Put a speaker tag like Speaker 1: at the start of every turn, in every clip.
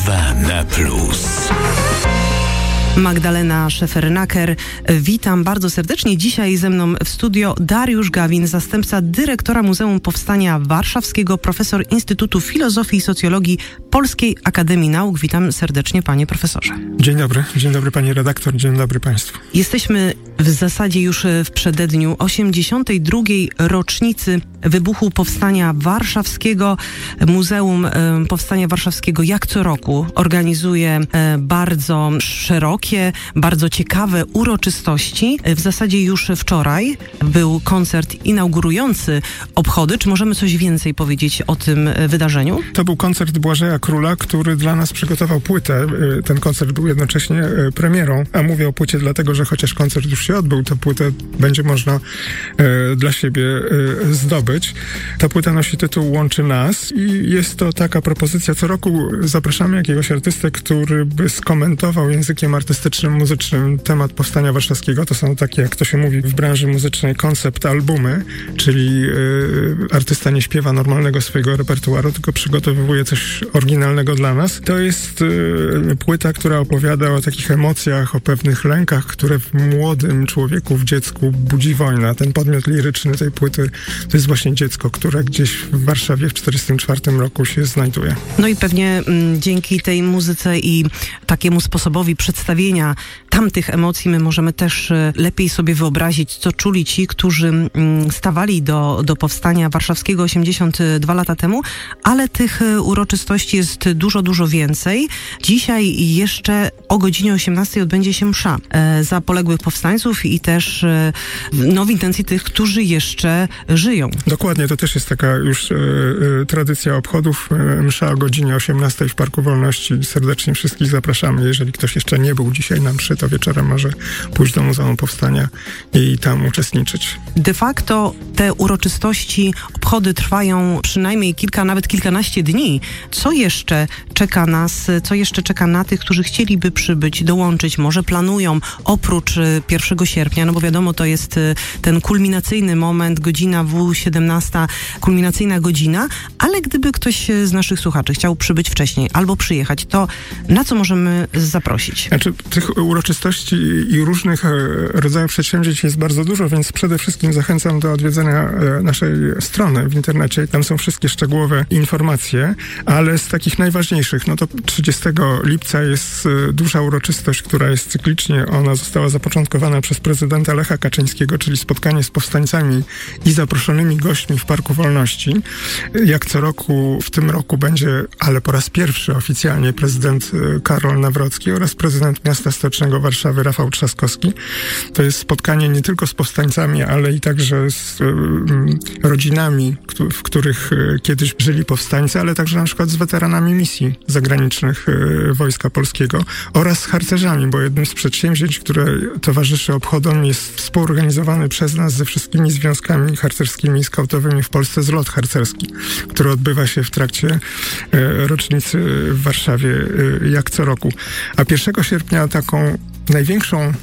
Speaker 1: Rozmowa na plus.
Speaker 2: Magdalena Szefernaker, witam bardzo serdecznie. Dzisiaj ze mną w studio Dariusz Gawin, zastępca dyrektora Muzeum Powstania Warszawskiego, profesor Instytutu Filozofii i Socjologii Polskiej Akademii Nauk. Witam serdecznie, panie profesorze.
Speaker 3: Dzień dobry pani redaktor, dzień dobry państwu.
Speaker 2: Jesteśmy w zasadzie już w przededniu 82. rocznicy wybuchu Powstania Warszawskiego. Muzeum Powstania Warszawskiego jak co roku organizuje bardzo szerokie, bardzo ciekawe uroczystości. W zasadzie już wczoraj był koncert inaugurujący obchody. Czy możemy coś więcej powiedzieć o tym wydarzeniu?
Speaker 3: To był koncert Błażeja Króla, który dla nas przygotował płytę. Ten koncert był jednocześnie premierą, a mówię o płycie dlatego, że chociaż koncert już się odbył, to płytę będzie można dla siebie zdobyć. Ta płyta nosi tytuł Łączy nas i jest to taka propozycja. Co roku zapraszamy jakiegoś artystę, który by skomentował językiem artystycznym, muzycznym temat Powstania Warszawskiego. To są takie, jak to się mówi w branży muzycznej, koncept albumy, czyli artysta nie śpiewa normalnego swojego repertuaru, tylko przygotowuje coś oryginalnego dla nas. To jest płyta, która opowiada o takich emocjach, o pewnych lękach, które w młodym człowieku, w dziecku budzi wojna. Ten podmiot liryczny tej płyty to jest właśnie dziecko, które gdzieś w Warszawie w 1944 roku się znajduje.
Speaker 2: No i pewnie dzięki tej muzyce i takiemu sposobowi przedstawienia tamtych emocji my możemy też lepiej sobie wyobrazić, co czuli ci, którzy stawali do Powstania Warszawskiego 82 lata temu, ale tych uroczystości jest dużo więcej. Dzisiaj jeszcze o godzinie 18 odbędzie się msza za poległych powstańców i też w intencji tych, którzy jeszcze żyją.
Speaker 3: Dokładnie, to też jest taka już tradycja obchodów. Msza o godzinie 18 w Parku Wolności. Serdecznie wszystkich zapraszamy. Jeżeli ktoś jeszcze nie był dzisiaj na mszy, to wieczorem może pójść do Muzeum Powstania i tam uczestniczyć.
Speaker 2: De facto te uroczystości, obchody trwają przynajmniej kilka, nawet kilkanaście dni. Co jeszcze czeka nas, co jeszcze czeka na tych, którzy chcieliby przybyć, dołączyć, może planują oprócz 1 sierpnia, no bo wiadomo, to jest ten kulminacyjny moment, godzina W17, kulminacyjna godzina, ale gdyby ktoś z naszych słuchaczy chciał przybyć wcześniej albo przyjechać, to na co możemy zaprosić?
Speaker 3: Znaczy, tych uroczystości i różnych rodzajów przedsięwzięć jest bardzo dużo, więc przede wszystkim zachęcam do odwiedzenia naszej strony w internecie. Tam są wszystkie szczegółowe informacje, ale z takich najważniejszych, no to 30 lipca jest duża uroczystość, która jest cyklicznie. Ona została zapoczątkowana przez prezydenta Lecha Kaczyńskiego, czyli spotkanie z powstańcami i zaproszonymi gośćmi w Parku Wolności. Jak co roku, w tym roku będzie, ale po raz pierwszy oficjalnie prezydent Karol Nawrocki oraz prezydent miasta stołecznego Warszawy Rafał Trzaskowski. To jest spotkanie nie tylko z powstańcami, ale i także z rodzinami, w których kiedyś żyli powstańcy, ale także na przykład z weteranami misji zagranicznych Wojska Polskiego oraz z harcerzami, bo jednym z przedsięwzięć, które towarzyszy obchodom, jest współorganizowany przez nas ze wszystkimi związkami harcerskimi i skautowymi w Polsce zlot harcerski, który odbywa się w trakcie rocznicy w Warszawie jak co roku. A 1 sierpnia taką największą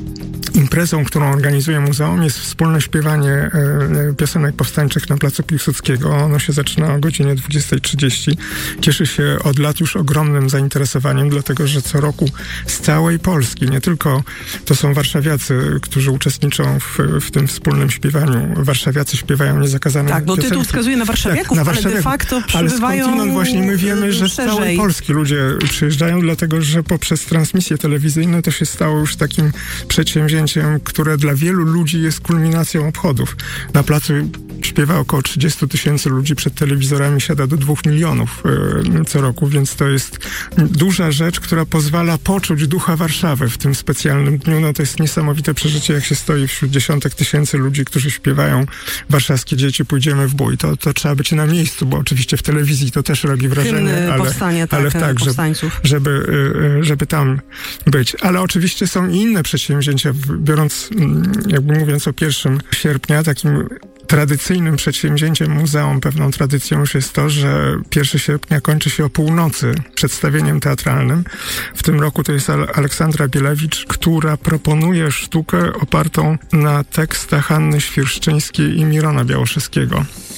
Speaker 3: imprezą, którą organizuje muzeum, jest wspólne śpiewanie piosenek powstańczych na Placu Piłsudskiego. Ono się zaczyna o godzinie 20:30. Cieszy się od lat już ogromnym zainteresowaniem, dlatego że co roku z całej Polski, nie tylko to są warszawiacy, którzy uczestniczą w tym wspólnym śpiewaniu. Warszawiacy śpiewają niezakazane
Speaker 2: piosenki. Tak, bo tytuł wskazuje na warszawiaków, tak, ale de facto przybywają
Speaker 3: ale skądinąd właśnie my wiemy, że z całej Polski ludzie przyjeżdżają, dlatego że poprzez transmisje telewizyjne to się stało już takim przedsięwzięciem, które dla wielu ludzi jest kulminacją obchodów. Na placu śpiewa około 30 000 ludzi, przed telewizorami siada do 2 milionów co roku, więc to jest duża rzecz, która pozwala poczuć ducha Warszawy w tym specjalnym dniu. No to jest niesamowite przeżycie, jak się stoi wśród dziesiątek tysięcy ludzi, którzy śpiewają Warszawskie dzieci, pójdziemy w bój. To trzeba być na miejscu, bo oczywiście w telewizji to też robi wrażenie, ale tak, żeby tam być. Ale oczywiście są i inne przedsięwzięcia, biorąc, jakby mówiąc o 1 sierpnia, takim tradycyjnym przedsięwzięciem muzeum, pewną tradycją już jest to, że 1 sierpnia kończy się o północy przedstawieniem teatralnym. W tym roku to jest Aleksandra Bielewicz, która proponuje sztukę opartą na tekstach Anny Świerszczyńskiej i Mirona Białoszewskiego.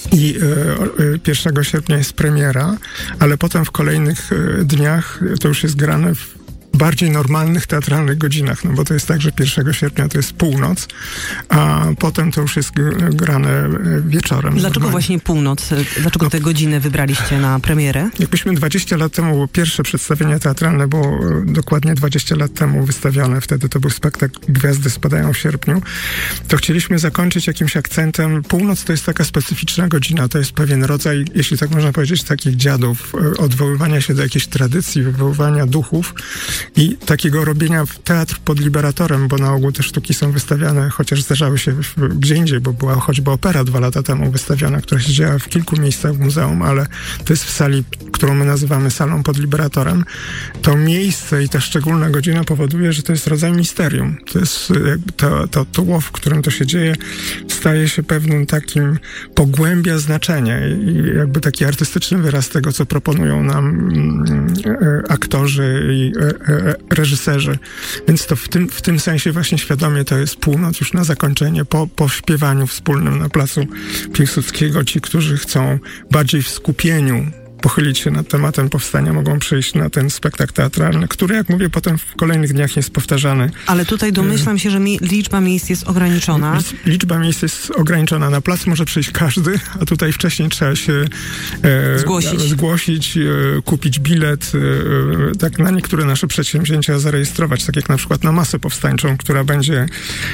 Speaker 3: I 1 sierpnia jest premiera, ale potem w kolejnych dniach to już jest grane w bardziej normalnych teatralnych godzinach, no bo to jest tak, że 1 sierpnia to jest północ, a potem to już jest grane wieczorem.
Speaker 2: Dlaczego
Speaker 3: normalnie.
Speaker 2: właśnie północ? Dlaczego te godziny wybraliście na premierę?
Speaker 3: Jakbyśmy 20 lat temu, było pierwsze przedstawienie teatralne, było dokładnie 20 lat temu wystawione, wtedy to był spektakl Gwiazdy spadają w sierpniu, to chcieliśmy zakończyć jakimś akcentem. Północ to jest taka specyficzna godzina, to jest pewien rodzaj, jeśli tak można powiedzieć, takich dziadów, odwoływania się do jakiejś tradycji, wywoływania duchów i takiego robienia teatr pod liberatorem, bo na ogół te sztuki są wystawiane, chociaż zdarzały się gdzie indziej, bo była choćby opera 2 lata temu wystawiona, która się działa w kilku miejscach w muzeum, ale to jest w sali, którą my nazywamy salą pod liberatorem. To miejsce i ta szczególna godzina powoduje, że to jest rodzaj misterium. To jest jakby to tło, w którym to się dzieje, staje się pewnym takim, pogłębia znaczenie i jakby taki artystyczny wyraz tego, co proponują nam aktorzy i reżyserzy. Więc to w tym sensie właśnie świadomie to jest północ już na zakończenie, po śpiewaniu wspólnym na placu Piłsudskiego. Ci, którzy chcą bardziej w skupieniu pochylić się nad tematem powstania, mogą przyjść na ten spektakl teatralny, który, jak mówię, potem w kolejnych dniach jest powtarzany.
Speaker 2: Ale tutaj domyślam się, że liczba miejsc jest ograniczona.
Speaker 3: Liczba miejsc jest ograniczona. Na plac może przyjść każdy, a tutaj wcześniej trzeba się zgłosić, kupić bilet, tak na niektóre nasze przedsięwzięcia zarejestrować, tak jak na przykład na Masę Powstańczą, która będzie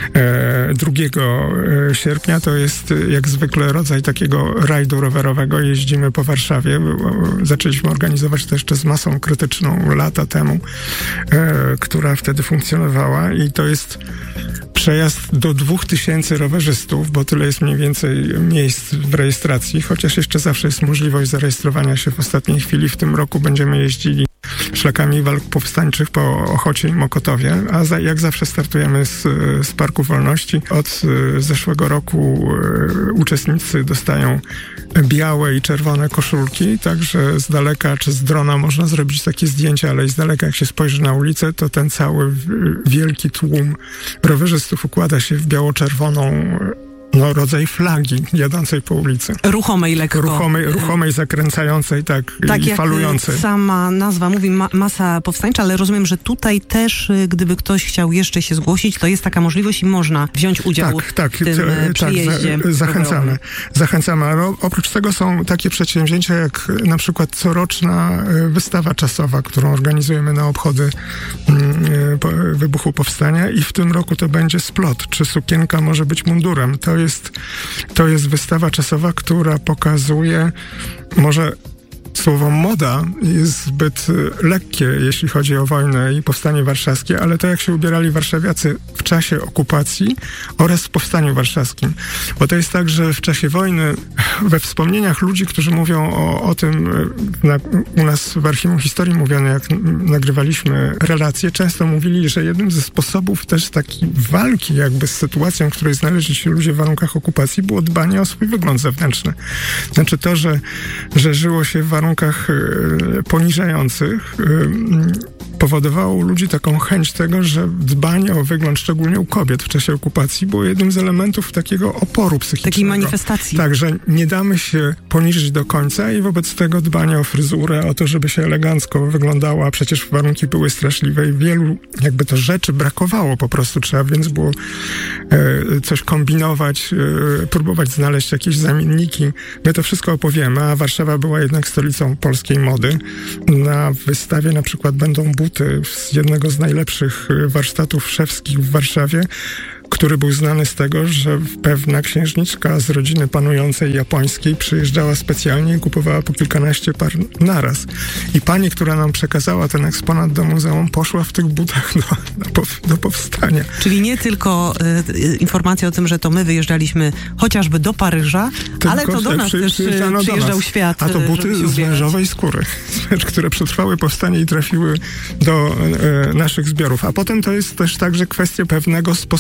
Speaker 3: 2 sierpnia. To jest jak zwykle rodzaj takiego rajdu rowerowego. Jeździmy po Warszawie. Zaczęliśmy organizować to jeszcze z Masą Krytyczną lata temu, która wtedy funkcjonowała i to jest przejazd do 2000 rowerzystów, bo tyle jest mniej więcej miejsc w rejestracji, chociaż jeszcze zawsze jest możliwość zarejestrowania się w ostatniej chwili. W tym roku będziemy jeździli szlakami walk powstańczych po Ochocie i Mokotowie, a jak zawsze startujemy z Parku Wolności. Od zeszłego roku uczestnicy dostają białe i czerwone koszulki, także z daleka czy z drona można zrobić takie zdjęcia, ale i z daleka jak się spojrzy na ulicę, to ten cały wielki tłum rowerzystów układa się w biało-czerwoną rodzaj flagi jadącej po ulicy.
Speaker 2: Ruchomej lekko.
Speaker 3: Ruchomej, zakręcającej, tak i falującej.
Speaker 2: Jak sama nazwa mówi, Masa Powstańcza, ale rozumiem, że tutaj też, gdyby ktoś chciał jeszcze się zgłosić, to jest taka możliwość i można wziąć udział w tym przyjeździe.
Speaker 3: Zachęcamy, ale oprócz tego są takie przedsięwzięcia, jak na przykład coroczna wystawa czasowa, którą organizujemy na obchody wybuchu powstania i w tym roku to będzie splot, czy sukienka może być mundurem. To jest wystawa czasowa, która pokazuje, może słowo moda jest zbyt lekkie, jeśli chodzi o wojnę i powstanie warszawskie, ale to jak się ubierali warszawiacy w czasie okupacji oraz w powstaniu warszawskim. Bo to jest tak, że w czasie wojny we wspomnieniach ludzi, którzy mówią o tym, u nas w Archiwum Historii mówiono, jak nagrywaliśmy relacje, często mówili, że jednym ze sposobów też takiej walki jakby z sytuacją, w której znaleźli się ludzie w warunkach okupacji, było dbanie o swój wygląd zewnętrzny. Znaczy to, że żyło się w warunkach poniżających, powodowało u ludzi taką chęć tego, że dbanie o wygląd, szczególnie u kobiet w czasie okupacji, było jednym z elementów takiego oporu psychicznego.
Speaker 2: Takiej manifestacji.
Speaker 3: Tak, że nie damy się poniżyć do końca i wobec tego dbanie o fryzurę, o to, żeby się elegancko wyglądało, a przecież warunki były straszliwe i wielu jakby to rzeczy brakowało po prostu, trzeba więc było coś kombinować, próbować znaleźć jakieś zamienniki. My to wszystko opowiemy, a Warszawa była jednak stolicą polskiej mody. Na wystawie na przykład będą buty z jednego z najlepszych warsztatów szewskich w Warszawie, który był znany z tego, że pewna księżniczka z rodziny panującej japońskiej przyjeżdżała specjalnie i kupowała po kilkanaście par naraz. I pani, która nam przekazała ten eksponat do muzeum, poszła w tych butach do powstania.
Speaker 2: Czyli nie tylko informacja o tym, że to my wyjeżdżaliśmy chociażby do Paryża, tylko, ale to do nas też przyjeżdżał świat.
Speaker 3: A to buty z wężowej skóry, które przetrwały powstanie i trafiły do naszych zbiorów. A potem to jest też także kwestia pewnego sposobu ubierania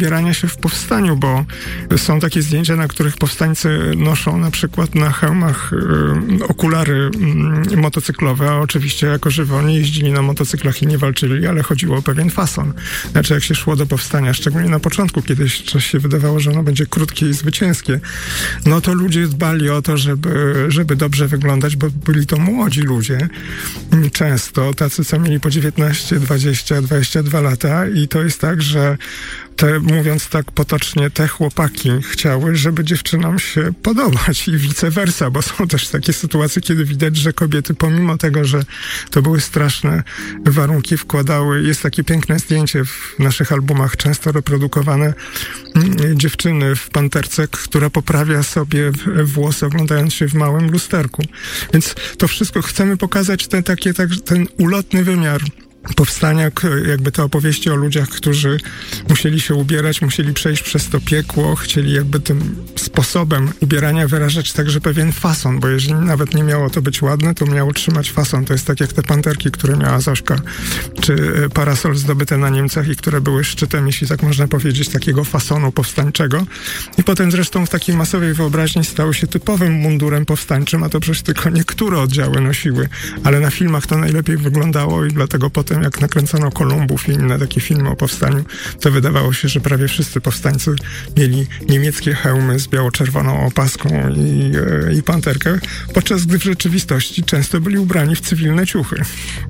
Speaker 3: ubierania się w powstaniu, bo są takie zdjęcia, na których powstańcy noszą na przykład na hełmach okulary motocyklowe, a oczywiście jako żywo nie jeździli na motocyklach i nie walczyli, ale chodziło o pewien fason. Znaczy jak się szło do powstania, szczególnie na początku, kiedy się wydawało, że ono będzie krótkie i zwycięskie, no to ludzie dbali o to, żeby dobrze wyglądać, bo byli to młodzi ludzie, często tacy, co mieli po 19, 20, 22 lata i to jest tak, że mówiąc tak potocznie, te chłopaki chciały, żeby dziewczynom się podobać i vice versa, bo są też takie sytuacje, kiedy widać, że kobiety, pomimo tego, że to były straszne warunki, wkładały, jest takie piękne zdjęcie w naszych albumach, często reprodukowane, dziewczyny w panterce, która poprawia sobie włosy, oglądając się w małym lusterku. Więc to wszystko chcemy pokazać ten ulotny wymiar powstania, jakby te opowieści o ludziach, którzy musieli się ubierać, musieli przejść przez to piekło, chcieli jakby tym sposobem ubierania wyrażać także pewien fason, bo jeżeli nawet nie miało to być ładne, to miało trzymać fason. To jest tak jak te panterki, które miała Zośka, czy parasol zdobyte na Niemcach i które były szczytem, jeśli tak można powiedzieć, takiego fasonu powstańczego. I potem zresztą w takiej masowej wyobraźni stały się typowym mundurem powstańczym, a to przecież tylko niektóre oddziały nosiły, ale na filmach to najlepiej wyglądało i dlatego potem jak nakręcono Kolumbów i inne takie filmy o powstaniu, to wydawało się, że prawie wszyscy powstańcy mieli niemieckie hełmy z biało-czerwoną opaską i panterkę, podczas gdy w rzeczywistości często byli ubrani w cywilne ciuchy.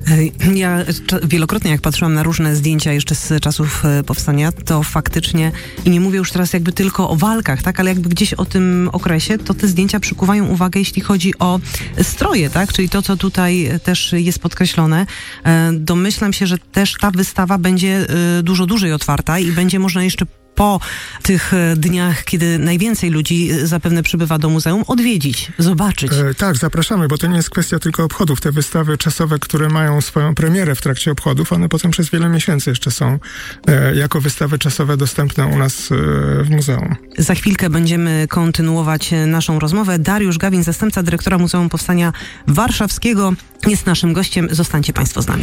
Speaker 2: Ja wielokrotnie, jak patrzyłam na różne zdjęcia jeszcze z czasów powstania, to faktycznie, i nie mówię już teraz jakby tylko o walkach, tak, ale jakby gdzieś o tym okresie, to te zdjęcia przykuwają uwagę, jeśli chodzi o stroje, tak, czyli to, co tutaj też jest podkreślone. Domyślam się, że też ta wystawa będzie dużo dłużej otwarta i będzie można jeszcze po tych dniach, kiedy najwięcej ludzi zapewne przybywa do muzeum, odwiedzić, zobaczyć.
Speaker 3: Tak, zapraszamy, bo to nie jest kwestia tylko obchodów. Te wystawy czasowe, które mają swoją premierę w trakcie obchodów, one potem przez wiele miesięcy jeszcze są jako wystawy czasowe dostępne u nas w muzeum.
Speaker 2: Za chwilkę będziemy kontynuować naszą rozmowę. Dariusz Gawin, zastępca dyrektora Muzeum Powstania Warszawskiego, jest naszym gościem. Zostańcie Państwo z nami.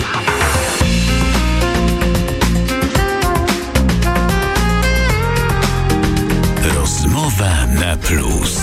Speaker 1: Rozmowa na plus.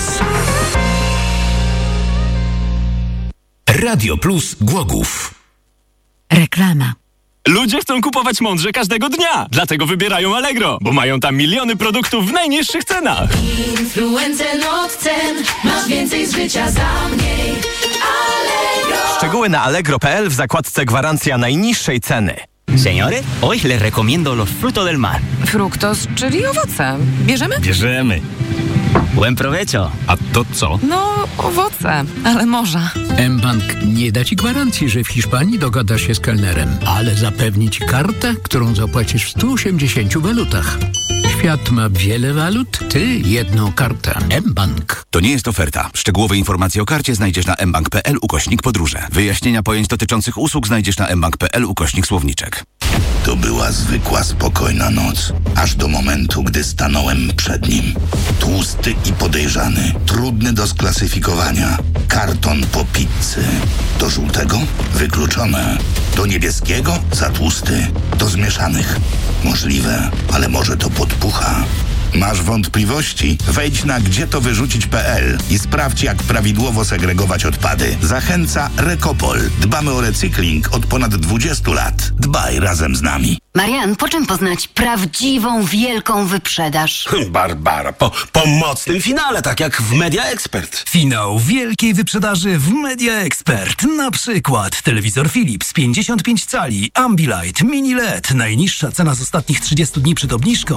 Speaker 1: Radio Plus Głogów.
Speaker 4: Reklama.
Speaker 5: Ludzie chcą kupować mądrze każdego dnia, dlatego wybierają Allegro, bo mają tam miliony produktów w najniższych cenach.
Speaker 6: Influencer od cen, masz więcej z życia za mniej. Allegro.
Speaker 7: Szczegóły na allegro.pl w zakładce gwarancja najniższej ceny.
Speaker 8: Señores, hoy les recomiendo los frutos del mar.
Speaker 4: Fruktos, czyli owoce. Bierzemy?
Speaker 8: Bierzemy. Buen provecho.
Speaker 5: A to co?
Speaker 4: No, owoce, ale morza.
Speaker 9: mBank nie da ci gwarancji, że w Hiszpanii dogadasz się z kelnerem, ale zapewni ci kartę, którą zapłacisz w 180 walutach. Świat ma wiele walut, ty jedną kartę. mBank.
Speaker 1: To nie jest oferta. Szczegółowe informacje o karcie znajdziesz na mbank.pl/podróże. Wyjaśnienia pojęć dotyczących usług znajdziesz na mbank.pl/słowniczek.
Speaker 10: To była zwykła, spokojna noc, aż do momentu, gdy stanąłem przed nim. Tłusty i podejrzany, trudny do sklasyfikowania. Karton po pizzy. Do żółtego? Wykluczone. Do niebieskiego? Za tłusty. Do zmieszanych? Możliwe, ale może to podpucha. Masz wątpliwości? Wejdź na gdzietowyrzucić.pl i sprawdź, jak prawidłowo segregować odpady. Zachęca Recopol. Dbamy o recykling od ponad 20 lat. Dbaj razem z nami.
Speaker 11: Marian, po czym poznać prawdziwą, wielką wyprzedaż?
Speaker 12: Barbara, po mocnym finale, tak jak w Media Expert.
Speaker 13: Finał wielkiej wyprzedaży w Media Expert. Na przykład telewizor Philips 55 cali, Ambilight, Mini LED. Najniższa cena z ostatnich 30 dni przed obniżką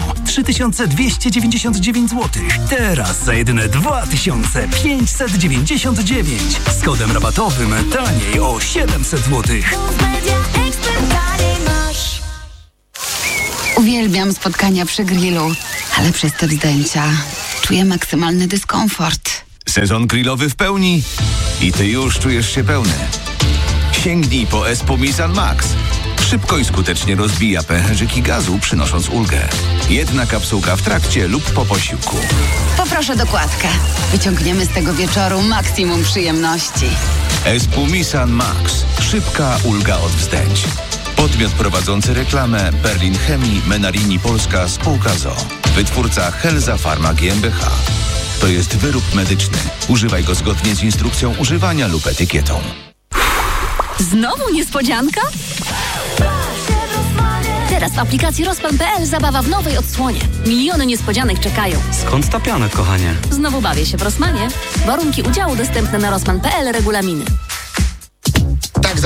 Speaker 13: 3299 zł. Teraz za jedyne 2599. Z kodem rabatowym taniej o 700 zł.
Speaker 14: Uwielbiam spotkania przy grillu, ale przez te wzdęcia czuję maksymalny dyskomfort.
Speaker 1: Sezon grillowy w pełni i ty już czujesz się pełny. Sięgnij po Espumisan Max. Szybko i skutecznie rozbija pęcherzyki gazu, przynosząc ulgę. Jedna kapsułka w trakcie lub po posiłku.
Speaker 14: Poproszę dokładkę. Wyciągniemy z tego wieczoru maksimum przyjemności.
Speaker 1: Espumisan Max. Szybka ulga od wzdęć. Podmiot prowadzący reklamę Berlin Chemii, Menarini Polska, spółka ZOO. Wytwórca Helza Pharma GmbH. To jest wyrób medyczny. Używaj go zgodnie z instrukcją używania lub etykietą.
Speaker 15: Znowu niespodzianka? Teraz w aplikacji Rosman.pl zabawa w nowej odsłonie. Miliony niespodzianek czekają.
Speaker 8: Skąd ta piana, kochanie?
Speaker 15: Znowu bawię się w Rosmanie. Warunki udziału dostępne na Rosman.pl, regulaminy.